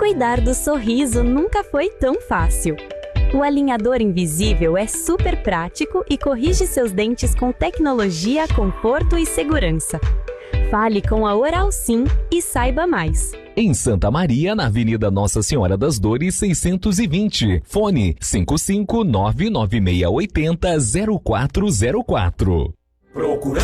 Cuidar do sorriso nunca foi tão fácil. O alinhador invisível é super prático e corrige seus dentes com tecnologia, conforto e segurança. Fale com a Oral Sim e saiba mais. Em Santa Maria, na Avenida Nossa Senhora das Dores, 620. Fone 55996800404.